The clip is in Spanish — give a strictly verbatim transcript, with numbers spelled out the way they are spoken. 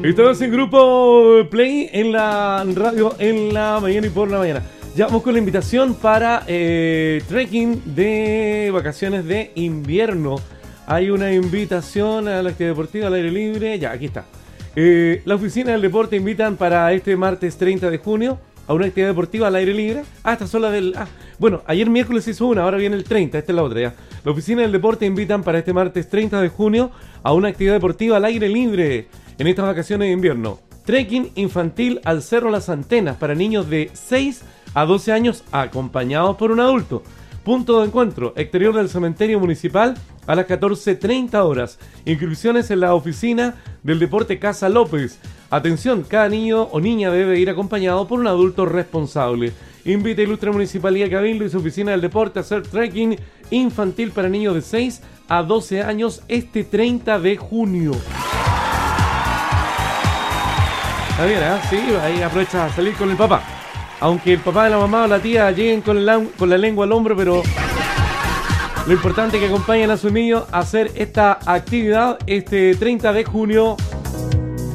Estamos en Grupo Play en la radio en la mañana y por la mañana. Ya vamos con la invitación para eh, trekking de vacaciones de invierno. Hay una invitación a la actividad deportiva al aire libre. Ya, aquí está. Eh, la oficina del deporte invitan para este martes treinta de junio a una actividad deportiva al aire libre. Ah, esta son las del... Ah, bueno, ayer miércoles hizo una, ahora viene el treinta, esta es la otra ya. La oficina del deporte invitan para este martes treinta de junio a una actividad deportiva al aire libre en estas vacaciones de invierno. Trekking infantil al Cerro Las Antenas para niños de seis a doce años acompañados por un adulto. Punto de encuentro, exterior del cementerio municipal a las catorce treinta horas. Inscripciones en la oficina del deporte Casa López. Atención, cada niño o niña debe ir acompañado por un adulto responsable. Invita a Ilustre Municipalidad Cabildo y su oficina del deporte a hacer trekking infantil para niños de seis a doce años este treinta de junio. Está bien, ¿eh? Sí, ahí aprovecha a salir con el papá. Aunque el papá, la mamá o la tía lleguen con la, con la lengua al hombro, pero lo importante es que acompañen a su niño a hacer esta actividad este treinta de junio